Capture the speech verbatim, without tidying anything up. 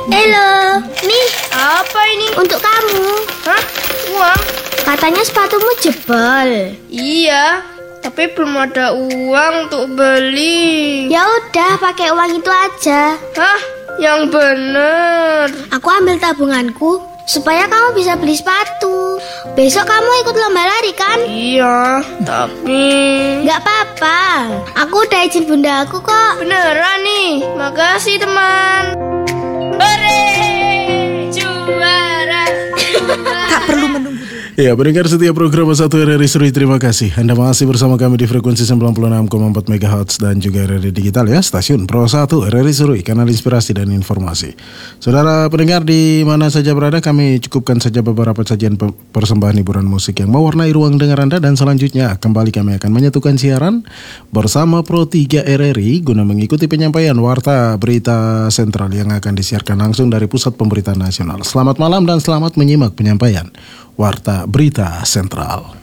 Halo, nih Apa ini? untuk kamu. Hah? Uang? Katanya sepatumu jebol. Iya, tapi belum ada uang untuk beli. Ya udah, pakai uang itu aja. Hah? Yang bener. Aku ambil tabunganku supaya kamu bisa beli sepatu. Besok kamu ikut lomba lari kan? Iya, tapi Gak apa-apa, aku udah izin bunda aku kok. beneran nih. Makasih teman. Hore! Juara. Tak perlu menunggu. Ya, pendengar setiap program satu R R I Serui, terima kasih. Anda masih bersama kami di frekuensi sembilan puluh enam koma empat megahertz dan juga R R I Digital ya, stasiun Pro satu R R I Serui, kanal inspirasi dan informasi. Saudara pendengar di mana saja berada, kami cukupkan saja beberapa sajian pe- persembahan hiburan musik yang mewarnai ruang dengar Anda, dan selanjutnya kembali kami akan menyatukan siaran bersama Pro tiga R R I guna mengikuti penyampaian warta berita sentral yang akan disiarkan langsung dari Pusat Pemberitaan Nasional. Selamat malam dan selamat menyimak penyampaian Warta Berita Sentral.